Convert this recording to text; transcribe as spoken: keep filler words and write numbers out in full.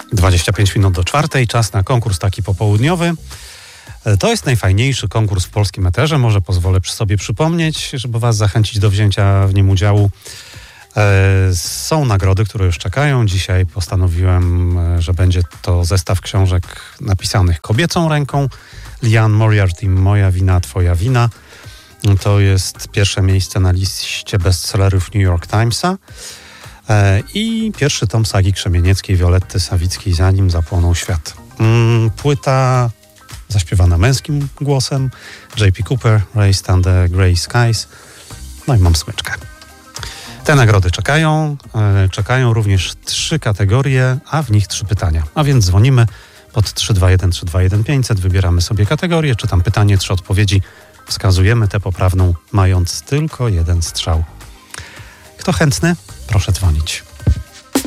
dwadzieścia pięć minut do czwartej, czas na konkurs taki popołudniowy. To jest najfajniejszy konkurs w polskim eterze, może pozwolę przy sobie przypomnieć, żeby was zachęcić do wzięcia w nim udziału. Są nagrody, które już czekają. Dzisiaj postanowiłem, że będzie to zestaw książek napisanych kobiecą ręką. Liane Moriarty, Moja wina, twoja wina. To jest pierwsze miejsce na liście bestsellerów New York Timesa. I pierwszy tom sagi krzemienieckiej Violetty Sawickiej, Zanim zapłonął świat. Płyta zaśpiewana męskim głosem. J P Cooper, Raised Under Grey Skies. No i mam smyczkę. Te nagrody czekają. Czekają również trzy kategorie, a w nich trzy pytania. A więc dzwonimy pod trzy dwa jeden trzy dwa jeden pięćset, wybieramy sobie kategorię, czytam pytanie, trzy odpowiedzi. Wskazujemy tę poprawną, mając tylko jeden strzał. Kto chętny? Proszę dzwonić.